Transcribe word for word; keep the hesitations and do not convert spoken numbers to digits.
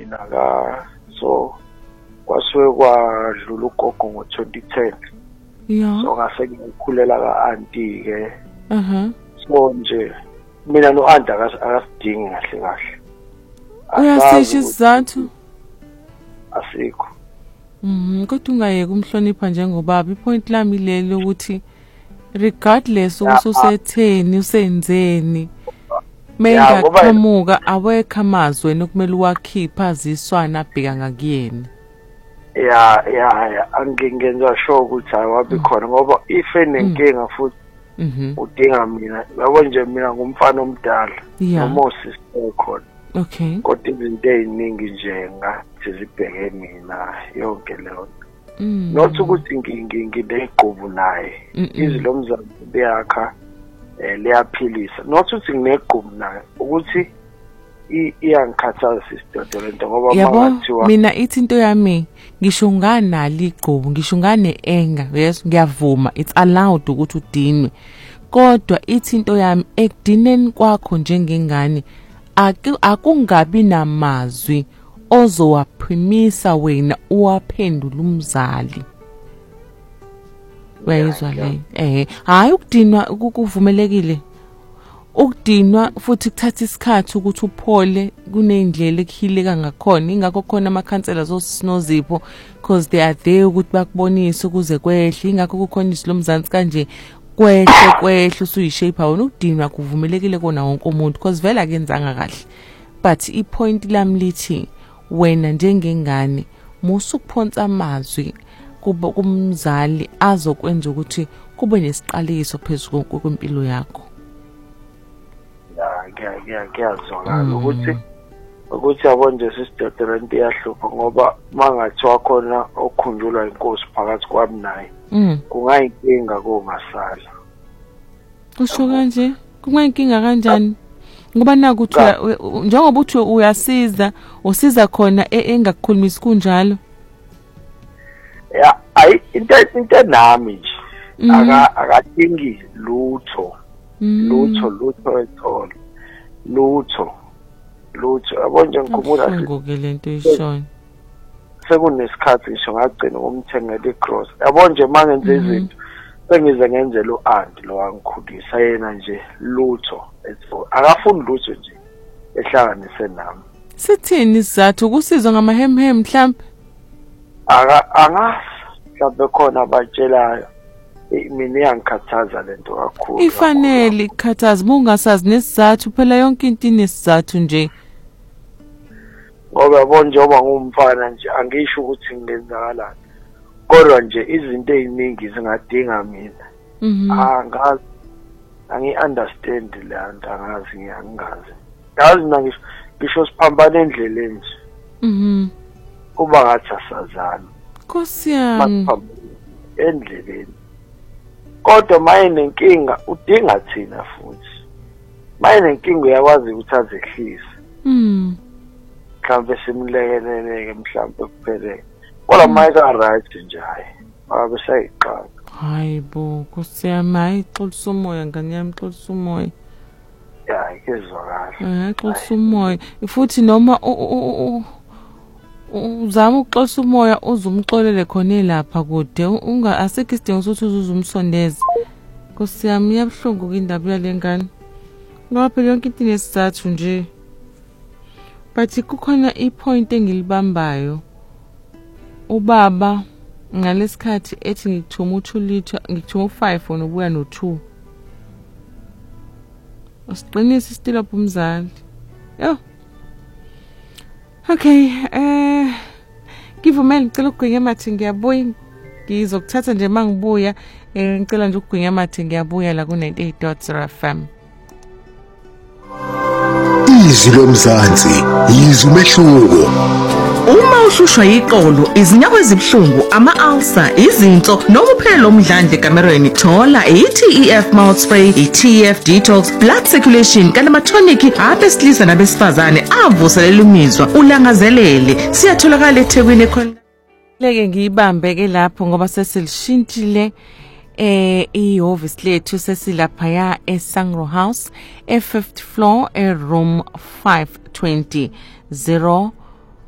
mina ka so kwasuke kwadlula ugogo ngo twenty ten. Yeah. So ngase ngikhulela ka auntie ke. Uh-huh. So nje mina no auntie akasidingi kahle kahle. Uyasisho isizathu? Asikho. Mhm, kodwa ungayeka umhlonipha njengobaba. Ipoint lami leli ukuthi regardless ukuthi usetheni usenzeni mengaqhamuka awekho amazwe nokumele uwakhipha aziswana abheka ngakuyena. Yeah, yeah, yeah. Angingenza sure ukuthi awabi khona ngoba if enenkinga futhi udinga mina. Yabo nje mina ngumfana omdala. Noma usisiwe khona. Okay. Kodwa izinto eziningi nje ngathi zibheke mina yonke leyo. Not ukuthi ngineqhubu naye. Izilomzana beyakha eh liyaphilisa. Not ukuthi ngineqhubu naye ukuthi iyangikhathaza sister lento ngoba mangathiwa mina ithi into yami ngisho nganali iqhubu ngisho ngane enga yes ngiyavuma it's allowed ukuthi udinwe kodwa ithi into yami ekudineni kwakho njengengane akungabi namazwi ozowaphimisa wena uwaphendula umzali. Wayizwa le eh hayi ukudinwa kuvumelekile ukudinwa futhi kuthatha isikhathi ukuthi uphole kunendlela ekhileka ngakhona ingakho khona amakhansela zosinozipho because they are there ukuthi bakubonise ukuze kwehle ingakho kukhona isilomzansi kanje kwehle kwehle usuyishape wona ukudinwa kuvumelekile kona wonke umuntu because vele akenzanga kahle but ipoint lami lithi wena njengengane musukuphonsa amazwi kuba kumzali azokwenza ukuthi kube nesiqalekiso phezulu kwempilo yakho. Yeah, yeah, ngiyazwakala ukuthi ukuthi yabo nje sister lento iyahlupha ngoba mangathiwa khona okhunjulwa inkosi phakathi kwami naye kungayinkinga kongasala. Usho kanje kungayinkinga kanjani? Ngoba naku uthi njengoba uthi uyasiza usiza khona engakukhulumisi kunjalo. Yeah, ayi into into nami nje aka akadingi lutho lutho lutho ethole lutho lutho yabo nje ngikhumbula ngokele ishona sekunesikhathi ngisho ngagcina umthengele igross yabo nje mangenze izinto sengize ngenze lo aunt lo wangikhulisa yena nje lutho ethole akafuni lutho nje ehlanganise nami. Sithini isizathu ukusizwa ngamahemhem mhlawumbe? Aka anga mhlawumbe khona abatshelayo mina iyangikhathaza lento kakhulu. Ifanele ikhathaza bungasazi nesizathu phela yonke into inesizathu nje. Ngoba yabo njengoba ngumfana nje angisho ukuthi ngenzakalani. Kodwa nje izinto eziningi zingadinga mina. Angazi angi understand le nto angazi ngiyangazi. Yazi mina ngisho siphambana endleleni nje. Mhm. Kuba ngathi asazana. Nkosi yami. Endleleni. Kodwa maye nenkinga udinga thina futhi. Maye nenkinga uyakwazi ukuthi azehlise. Mhm. Mhlawumbe simlekeleleke mhlawumbe kuphele. Kodwa maye ka right nje hayi. Babe sayiqala. Hayibo, Nkosi yami ayixolisa umoya ngani yami xolisa umoya. Yeah, ikezwakala. Eh, xolisa umoya. Futhi noma uzama ukuxosa umoya uzumxolele khona lapha kude unga asekho isidingo sokuthi uzumsondeza. Nkosi yami yabhlungu indaba yale ngane. Ngoba phela yonke into inesizathu nje. But kukhona ipoint engilibambayo. Ubaba ngalesikhathi ethi ngikuthuma u2 liter ngikuthuma u5 wona ubuya no2. Usiqinisa isitilo bomzali. Yo. Okay, eh ngivumela ngicela ukugwinya amathi ngiyabuya ngizokuthatha nje mangibuya ngicela nje ukugwinya amathi ngiyabuya la ku ninety-eight point zero F M. Izwi lomzansi izwi umehluko. Uma ushushwa iqolo, izinyawo ezibhlungu, ama-ulcer, izinso, noma uphela umdlandle ekamerweni, thola i-T E F mouth spray, i-T E F detox, blood circulation, kanti ama-tonic abesilisa nabesifazane avuselela imizwa, ulangazelele. Siyatholakala eThekwini ekhona. Leke ngiyibambe ke lapho ngoba sesilishintshile eh ihhovisi lethu sesilapha ya eSangro House e fifth floor e room five twenty zero